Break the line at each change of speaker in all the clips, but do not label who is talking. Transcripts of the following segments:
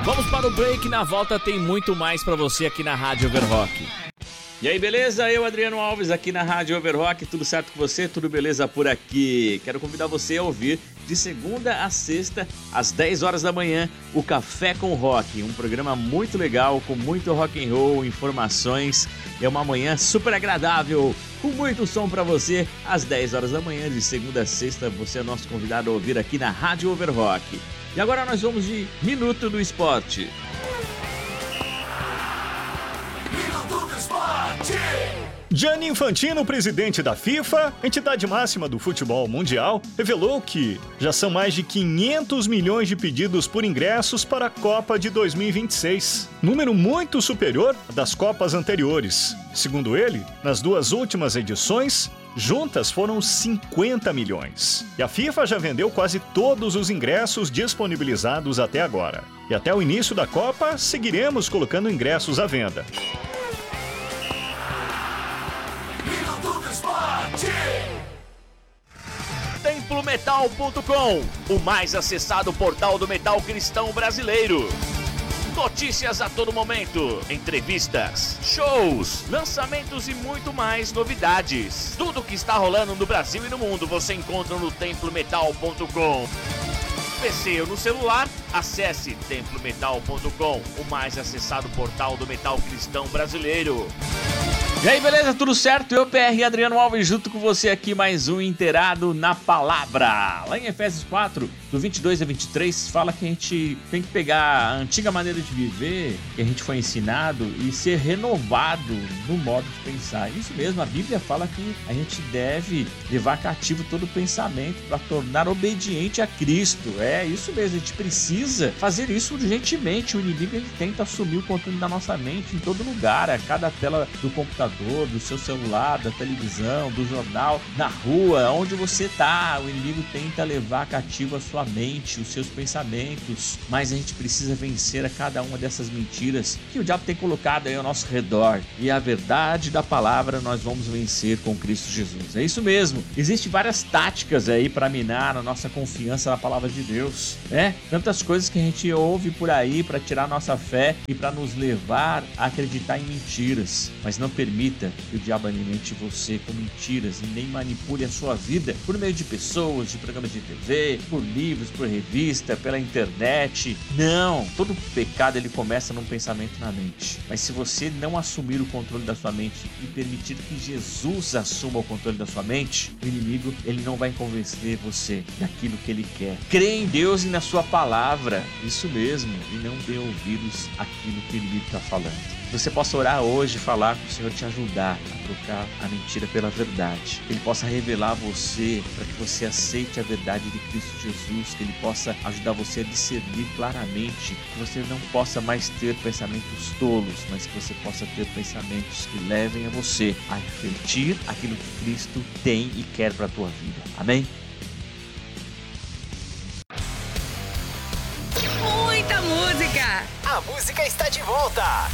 Vamos para o break, na volta tem muito mais pra você aqui na Rádio Overrock. E aí, beleza? Eu, Adriano Alves, aqui na Rádio Overrock, tudo certo com você? Tudo beleza por aqui? Quero convidar você a ouvir de segunda a sexta, às 10 horas da manhã, o Café com Rock, um programa muito legal, com muito rock and roll, informações. É uma manhã super agradável, com muito som pra você, às 10 horas da manhã, de segunda a sexta, você é nosso convidado a ouvir aqui na Rádio Overrock. E agora nós vamos de Minuto do Esporte.
Gianni Infantino, presidente da FIFA, entidade máxima do futebol mundial, revelou que já são mais de 500 milhões de pedidos por ingressos para a Copa de 2026, número muito superior das Copas anteriores. Segundo ele, nas duas últimas edições, juntas foram 50 milhões. E a FIFA já vendeu quase todos os ingressos disponibilizados até agora. E até o início da Copa, seguiremos colocando ingressos à venda.
Templometal.com, o mais acessado portal do metal cristão brasileiro. Notícias a todo momento, entrevistas, shows, lançamentos e muito mais novidades. Tudo o que está rolando no Brasil e no mundo você encontra no Templometal.com. PC ou no celular, acesse Templometal.com, o mais acessado portal do metal cristão brasileiro. E aí, beleza? Tudo certo? Eu, PR Adriano Alves, junto com você aqui, mais um Inteirado na Palavra. Lá em Efésios 4, do 22 a 23, fala que a gente tem que pegar a antiga maneira de viver, que a gente foi ensinado, e ser renovado no modo de pensar. Isso mesmo, a Bíblia fala que a gente deve levar cativo todo pensamento para tornar obediente a Cristo. É isso mesmo, a gente precisa fazer isso urgentemente. O inimigo, ele tenta assumir o controle da nossa mente em todo lugar, a cada tela do computador, do seu celular, da televisão, do jornal, na rua, onde você tá, o inimigo tenta levar cativo a sua mente, os seus pensamentos, mas a gente precisa vencer a cada uma dessas mentiras que o diabo tem colocado aí ao nosso redor, e a verdade da palavra nós vamos vencer com Cristo Jesus. É isso mesmo, existem várias táticas aí para minar a nossa confiança na palavra de Deus, tantas coisas que a gente ouve por aí para tirar a nossa fé e para nos levar a acreditar em mentiras, mas não permita que o diabo alimente você com mentiras e nem manipule a sua vida por meio de pessoas, de programas de TV, por livros, por revista, pela internet. Não, todo pecado ele começa num pensamento na mente. Mas se você não assumir o controle da sua mente e permitir que Jesus assuma o controle da sua mente, o inimigo ele não vai convencer você daquilo que ele quer. Crê em Deus e na sua palavra, isso mesmo, e não dê ouvidos àquilo que o inimigo está falando. Você possa orar hoje e falar para o Senhor te ajudar a trocar a mentira pela verdade. Que Ele possa revelar a você para que você aceite a verdade de Cristo Jesus. Que Ele possa ajudar você a discernir claramente. Que você não possa mais ter pensamentos tolos, mas que você possa ter pensamentos que levem a você a refletir aquilo que Cristo tem e quer para a tua vida. Amém?
Muita música!
A música está de volta!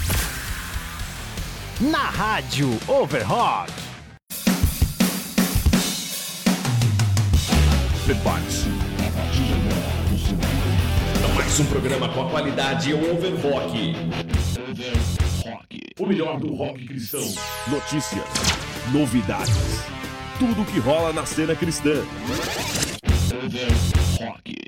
Na Rádio Overrock.
Prepare-se. Mais um programa com a qualidade Overrock. O melhor do rock cristão. Notícias, novidades, tudo que rola na cena cristã. Overrock.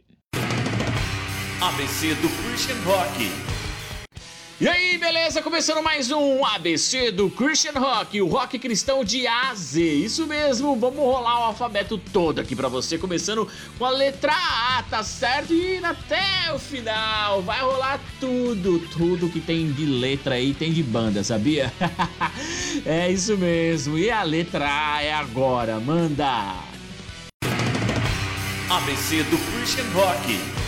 ABC do Christian Rock. E aí, beleza? Começando mais um ABC do Christian Rock, o rock cristão de A a Z. Isso mesmo, vamos rolar o alfabeto todo aqui pra você, começando com a letra A, tá certo? E indo até o final, vai rolar tudo que tem de letra aí, tem de banda, sabia? É isso mesmo, e a letra A é agora, manda! ABC do Christian Rock.